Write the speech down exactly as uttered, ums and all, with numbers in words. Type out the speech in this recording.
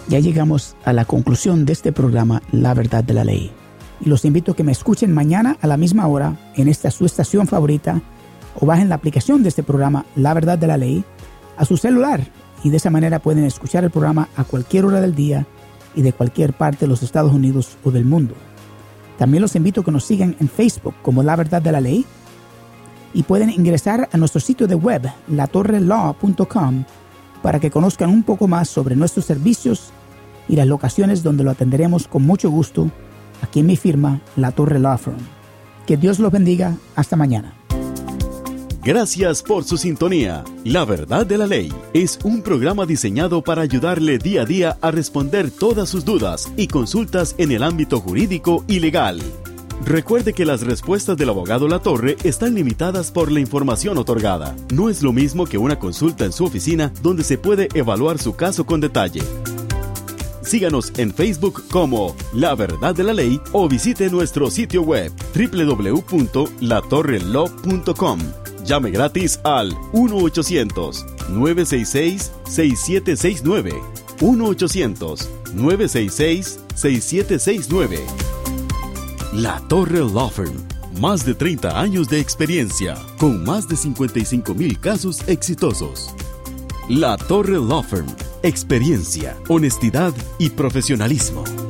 Ya llegamos a la conclusión de este programa, La Verdad de la Ley. Y los invito a que me escuchen mañana a la misma hora en esta su estación favorita o bajen la aplicación de este programa, La Verdad de la Ley, a su celular. Y de esa manera pueden escuchar el programa a cualquier hora del día y de cualquier parte de los Estados Unidos o del mundo. También los invito a que nos sigan en Facebook como La Verdad de la Ley y pueden ingresar a nuestro sitio de web, la torre law punto com, para que conozcan un poco más sobre nuestros servicios y las locaciones donde lo atenderemos con mucho gusto aquí en mi firma, La Torre Law Firm. Que Dios los bendiga. Hasta mañana. Gracias por su sintonía. La Verdad de la Ley es un programa diseñado para ayudarle día a día a responder todas sus dudas y consultas en el ámbito jurídico y legal. Recuerde que las respuestas del abogado Latorre están limitadas por la información otorgada. No es lo mismo que una consulta en su oficina donde se puede evaluar su caso con detalle. Síganos en Facebook como La Verdad de la Ley o visite nuestro sitio web doble u doble u doble u punto la torre law punto com. Llame gratis al uno ochocientos, nueve seis seis, seis siete seis nueve. uno ochocientos, nueve seis seis, seis siete seis nueve. La Torre Law Firm. Más de treinta años de experiencia, con más de cincuenta y cinco mil casos exitosos. La Torre Law Firm. Experiencia, honestidad y profesionalismo.